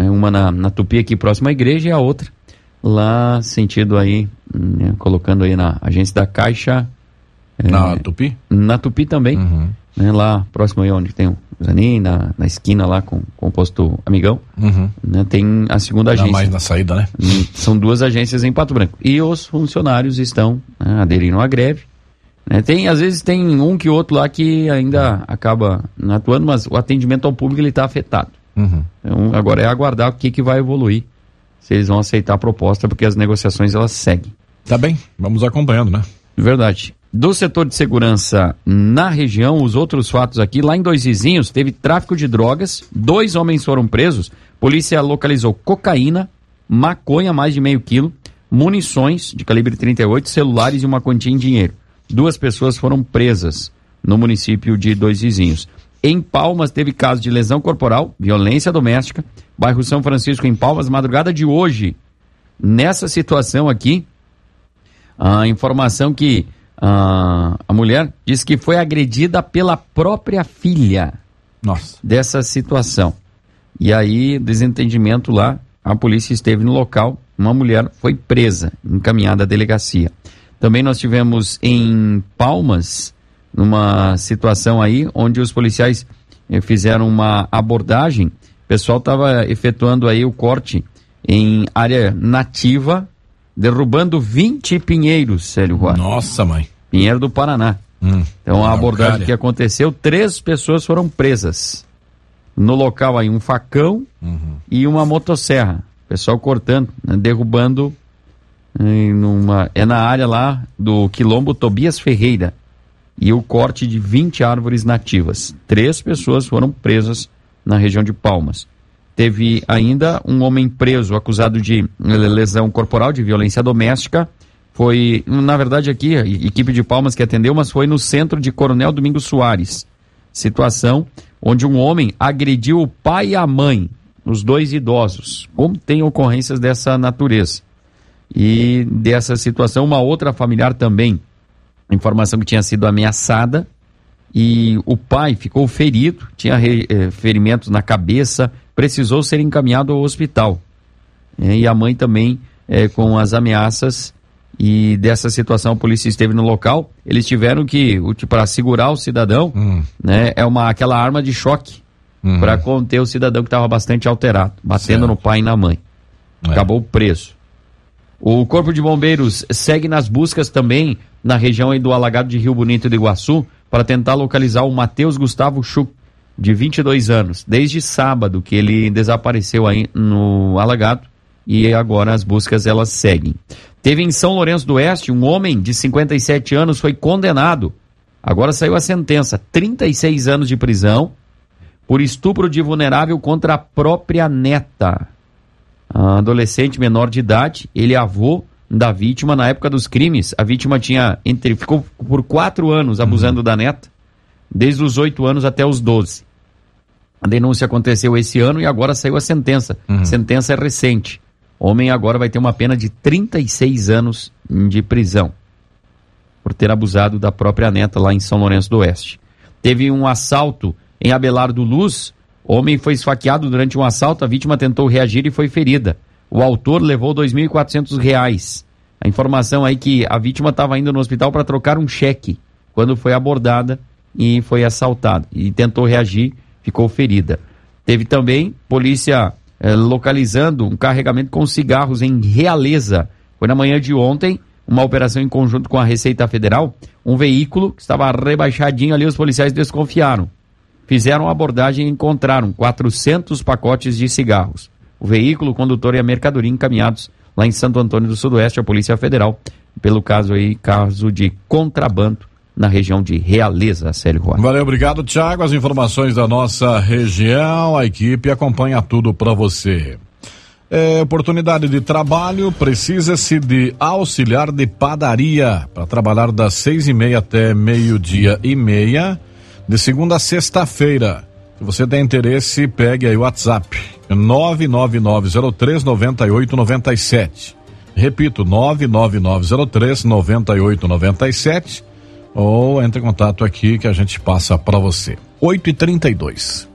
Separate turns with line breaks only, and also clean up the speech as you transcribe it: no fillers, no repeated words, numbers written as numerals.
né? Uma na Tupi, aqui próxima à igreja, e a outra lá, sentido aí, né? Colocando aí na agência da Caixa.
Na Tupi?
Na Tupi também, né? Lá próximo aí onde tem o Zanin, na esquina lá com o posto Amigão, né? Tem a segunda agência.
Mais na saída, né?
São 2 agências em Pato Branco. E os funcionários estão, né, aderindo à greve. Né? Às vezes tem um que outro lá que ainda acaba atuando, mas o atendimento ao público ele está afetado. Então agora é aguardar o que vai evoluir, se eles vão aceitar a proposta, porque as negociações elas seguem.
Tá bem, vamos acompanhando, né?
Verdade. Do setor de segurança na região, os outros fatos aqui, lá em Dois Vizinhos, teve tráfico de drogas, 2 homens foram presos, polícia localizou cocaína, maconha, mais de meio quilo, munições de calibre 38, celulares e uma quantia em dinheiro. 2 pessoas foram presas no município de Dois Vizinhos. Em Palmas, teve caso de lesão corporal, violência doméstica, bairro São Francisco, em Palmas, madrugada de hoje. Nessa situação aqui, a informação que a mulher disse que foi agredida pela própria filha.
Nossa.
Dessa situação. E aí, desentendimento lá, a polícia esteve no local, uma mulher foi presa, encaminhada à delegacia. Também nós tivemos em Palmas, numa situação aí, onde os policiais fizeram uma abordagem, o pessoal estava efetuando aí o corte em área nativa, derrubando 20 pinheiros, Célio Roa.
Nossa, mãe.
Pinheiro do Paraná. Então a abordagem que aconteceu, 3 pessoas foram presas. No local aí um facão e uma motosserra. O pessoal cortando, né, derrubando na área lá do quilombo Tobias Ferreira. E o corte de 20 árvores nativas. 3 pessoas foram presas na região de Palmas. Teve ainda um homem preso acusado de lesão corporal, de violência doméstica. Foi, na verdade aqui, a equipe de Palmas que atendeu, mas foi no centro de Coronel Domingos Soares. Situação onde um homem agrediu o pai e a mãe, os 2 idosos. Como tem ocorrências dessa natureza? E dessa situação, uma outra familiar também, informação que tinha sido ameaçada, e o pai ficou ferido, tinha ferimentos na cabeça, precisou ser encaminhado ao hospital. E a mãe também com as ameaças. E dessa situação a polícia esteve no local, eles tiveram que, para segurar o cidadão, né, aquela arma de choque, para conter o cidadão que estava bastante alterado, batendo no pai e na mãe. Acabou preso. O Corpo de Bombeiros segue nas buscas também na região aí do Alagado de Rio Bonito do Iguaçu, para tentar localizar o Matheus Gustavo Schuch, de 22 anos, desde sábado que ele desapareceu aí no Alagado, e agora as buscas elas seguem. Teve em São Lourenço do Oeste, um homem de 57 anos foi condenado. Agora saiu a sentença, 36 anos de prisão por estupro de vulnerável contra a própria neta. A adolescente menor de idade, ele é avô da vítima na época dos crimes. A vítima ficou por 4 anos abusando da neta, desde os 8 anos até os 12. A denúncia aconteceu esse ano e agora saiu a sentença. Sentença é recente. O homem agora vai ter uma pena de 36 anos de prisão por ter abusado da própria neta lá em São Lourenço do Oeste. Teve um assalto em Abelardo Luz. O homem foi esfaqueado durante um assalto, a vítima tentou reagir e foi ferida. O autor levou R$ 2.400. A informação aí que a vítima estava indo no hospital para trocar um cheque quando foi abordada e foi assaltada. E tentou reagir, ficou ferida. Teve também polícia localizando um carregamento com cigarros em Realeza. Foi na manhã de ontem, uma operação em conjunto com a Receita Federal. Um veículo que estava rebaixadinho ali, os policiais desconfiaram. Fizeram a abordagem e encontraram 400 pacotes de cigarros. O veículo, o condutor e a mercadoria encaminhados lá em Santo Antônio do Sudoeste, a Polícia Federal, pelo caso de contrabando na região de Realeza, Célio Roa.
Valeu, obrigado, Thiago. As informações da nossa região, a equipe acompanha tudo para você. Oportunidade de trabalho, precisa-se de auxiliar de padaria para trabalhar das 6:30 até 12:30, de segunda a sexta-feira. Se você tem interesse, pegue aí o WhatsApp, 99903-9897. Repito, 99903-9897. Ou entre em contato aqui que a gente passa para você. 8h32.